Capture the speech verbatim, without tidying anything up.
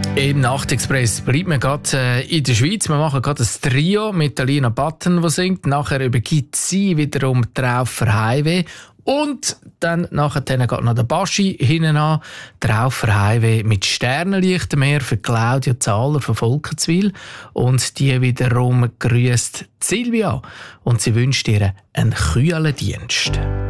Im Nachtexpress bleibt man gerade äh, in der Schweiz. Wir machen gerade ein Trio mit Alina Button, die singt. Nachher übergibt sie wiederum Traufer Highway. Und dann nachher geht noch der Baschi hinten an. Traufer Highway mit Sternenlichtenmeer für Claudia Zahler von Volkenswil. Und die wiederum grüßt Silvia. Und sie wünscht ihr einen kühlen Dienst.